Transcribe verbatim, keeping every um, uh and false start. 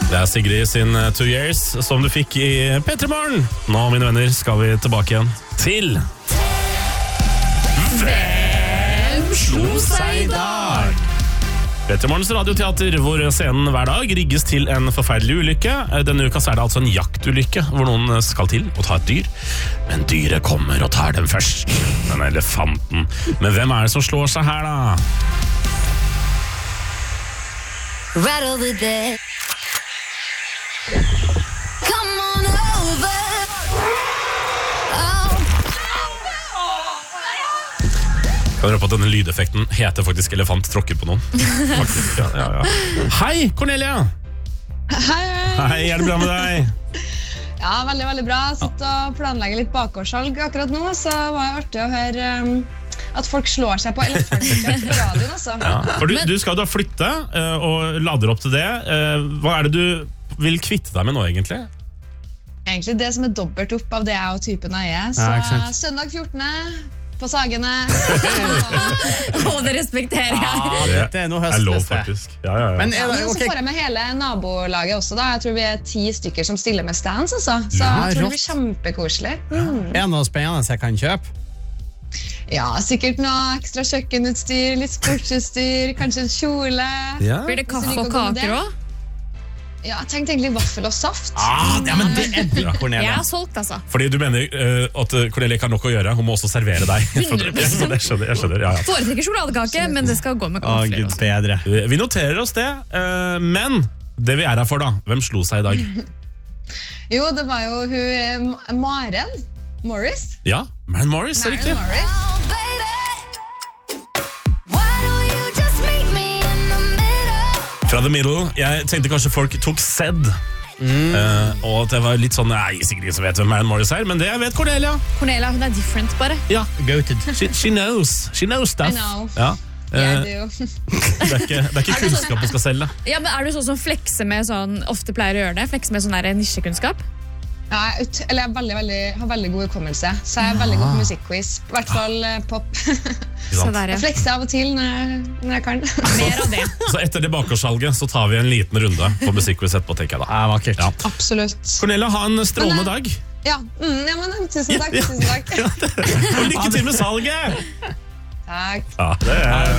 Det er Sigrid sin Two Years som du fikk i P tre Morgen. Nå, mine venner, skal vi tilbake igjen til Hvem slo seg i dag? P tre Morgens radioteater, hvor scenen hver dag rigges til en forferdelig ulykke. Denne uka så er det altså en jaktulykke, hvor noen skal til å ta et dyr. Men dyret kommer og tar dem først. Den elefanten. Men hvem er det som slår seg her, da? Rattle the dead. Come on over. Oh. Kan dere på at denne lydeffekten heter faktisk elefant tråkker på noen? Faktisk, ja, ja, ja. Hei, Cornelia! Hei, Hei, er det bra med deg? Ja, veldig, veldig bra. Sitter og planlegger litt bakgårdssalg akkurat nå, så var det artig å høre um, at folk slår seg på elefantkjøtt på radioen, altså. Ja, for du, du skal jo da flytte uh, og lader opp til det. Uh, hva er det du vil kvitte deg med nå, egentlig? Egentlig det som er dobbelt opp av det jeg og typen eier. Så Ja, søndag fjortende på Sagene. Å, det respekterer jeg. Ja, det er noe er lov, høstløst. faktisk. Ja, ja, ja. Men er det, Men så ok, får jeg med hele nabolaget også da. Jeg tror vi er ti stykker som stiller med stands, altså. Så Ja, jeg tror det rått. blir kjempekoselig. Mm. er det noe spennende jeg kan kjøpe? Ja, sikkert noe ekstra kjøkkenutstyr, litt sportsutstyr, kanskje en kjole. Ja. Blir det Hvis du kaffe liker og å gå med kaker det. også? Ja, jeg tenkte egentlig vaffel og saft. Ah, ja, men det er bra, Jeg Cornelia. er solgt, altså. Fordi du mener uh, at Cornelia ikke har nok å gjøre. Hun må også servere deg. hundre prosent. Jeg skjønner, jeg skjønner, ja, ja. Foretrekker sjokoladekake, men det skal gå med Å, kaffeer Gud også. bedre. Vi noterer oss det, uh, men det vi er her for da, hvem slo seg i dag? Jo, det var jo hun eh, Maren Morris. Ja, Maren Morris, er riktig. Maren Morris. Oh, baby. Why don't you just meet me in the middle? Fra The Middle. Jeg tenkte kanskje folk tok sedd. Mm. Uh, og at det var litt sånn, nei, sikkert ingen som vet hvem Maren Morris er, men det vet Cornelia. Cornelia, hun er different bare. Ja, Goated. she, she knows. She knows stuff. I know. Ja. Jeg Uh, do. det, er ikke, det er ikke kunnskap du skal selge. Ja, men Er du sånn som flekser med sånn, ofte pleier å gjøre det? Flekser med sånn der nisjekunnskap? Ja, jeg, er ut, eller jeg er veldig, veldig, har veldig god hukommelse, så jeg er veldig god på musikkquiz. I hvert fall eh, pop. Ikke Så sant? der, Jeg ja. flekser av og til når jeg, når jeg kan. Mer av det. Så etter det bakgårdssalget så tar vi en liten runde på musikkquiz etterpå, tenker jeg da. Ja, vakkert. Ja. Absolutt. Cornelia, ha en strålende dag. Ja, mm, ja men tusen takk. Ja, ja. Tusen takk. Og lykke til med salget! Takk. Ja, det er